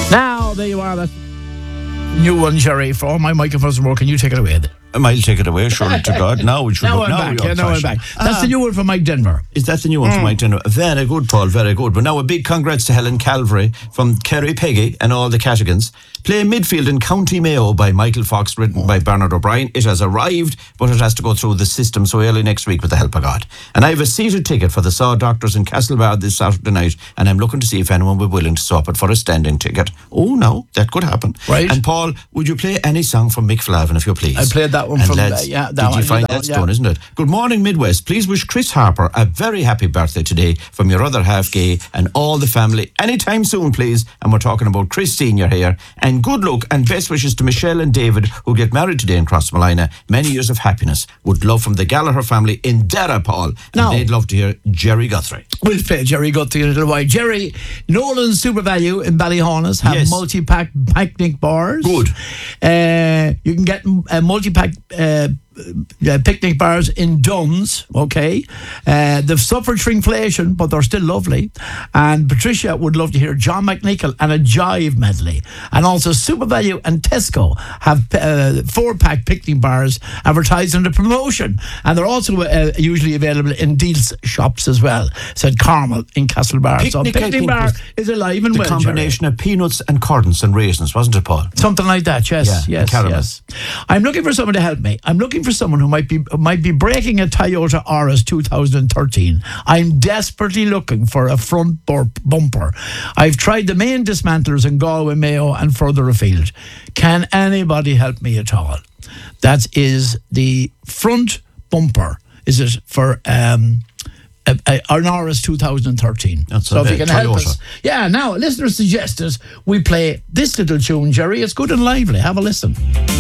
Now, there you are. That's new one, Jerry. For all my microphones work, can you take it away? I'll take it away, surely to God. Now we should Now look. I'm back. Yeah, now I'm back. That's the new one from Mike Denver. Is that the new one from Mike Denver? Very good, Paul, very good. But now a big congrats to Helen Calvary from Kerry Peggy and all the Catigans. Play midfield in County Mayo by Michael Fox, written by Bernard O'Brien. It has arrived, but it has to go through the system so early next week with the help of God. And I have a seated ticket for the Saw Doctors in Castlebar this Saturday night, and I'm looking to see if anyone will be willing to swap it for a standing ticket. Oh, no, that could happen. Right. And Paul, would you play any song from Mick Flavin, if you please? I played that one and from... lads, that did one, you find that's done, isn't it? Good morning, Midwest. Please wish Chris Harper a very happy birthday today from your other half Gay and all the family. Anytime soon, please. And we're talking about Chris Senior here. And good luck and best wishes to Michelle and David, who get married today in Crossmolina. Many years of happiness. Would love from the Gallagher family in Dara, Paul. And Now, they'd love to hear Jerry Guthrie. We'll play Jerry Guthrie in a little while. Jerry, Nolan's Super Value in Ballyhonus have Yes. multi-pack picnic bars. Good. You can get a multi-pack picnic bars in Duns, okay? They've suffered shrinkflation, but they're still lovely. And Patricia would love to hear John McNichol and a Jive medley. And also Super Value and Tesco have 4-pack picnic bars advertised under promotion. And they're also usually available in Deal's shops as well. Said Carmel in Castlebar. So Picnic, I picnic think, bar was is alive and The well, combination of peanuts and cordons and raisins, wasn't it, Paul? something like that, yes, Yeah, and caramel. yes. I'm looking for someone to help me. I'm looking for someone who might be breaking a Toyota Auris 2013. I'm desperately looking for a front bumper. I've tried the main dismantlers in Galway, Mayo, and further afield. Can anybody help me at all? That is the front bumper. Is it for an Auris 2013? That's so if you can help Toyota. us. Yeah, now, listeners suggested we play this little tune, Jerry. It's good and lively. Have a listen.